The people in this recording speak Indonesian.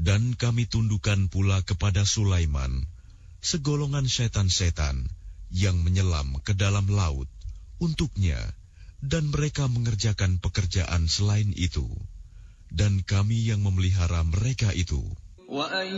Dan kami tundukkan pula kepada Sulaiman segolongan setan-setan yang menyelam ke dalam laut untuknya, dan mereka mengerjakan pekerjaan selain itu, dan kami yang memelihara mereka itu.